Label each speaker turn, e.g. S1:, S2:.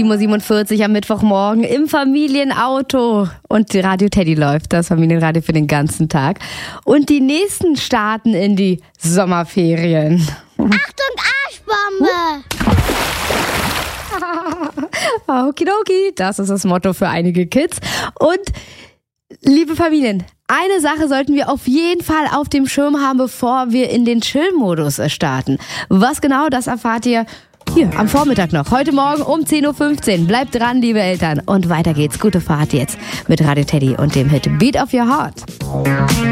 S1: 7:47 Uhr am Mittwochmorgen im Familienauto. Und Radio Teddy läuft, das Familienradio für den ganzen Tag. Und die nächsten starten in die Sommerferien.
S2: Achtung, Arschbombe!
S1: Okidoki, das ist das Motto für einige Kids. Und liebe Familien, eine Sache sollten wir auf jeden Fall auf dem Schirm haben, bevor wir in den Chill-Modus starten. Was genau, das erfahrt ihr hier am Vormittag noch. Heute Morgen um 10:15 Uhr. Bleibt dran, liebe Eltern. Und weiter geht's. Gute Fahrt jetzt mit Radio Teddy und dem Hit Beat of Your Heart.